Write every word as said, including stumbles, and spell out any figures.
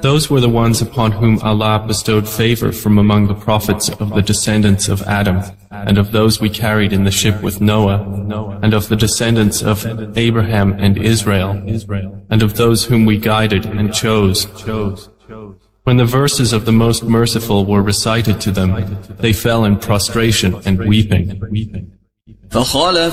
Those were the ones upon whom Allah bestowed favor from among the prophets of the descendants of Adam, and of those we carried in the ship with Noah, and of the descendants of Abraham and Israel, and of those whom we guided and chose. When the verses of the Most Merciful were recited to them, they fell in prostration and weeping. فخلف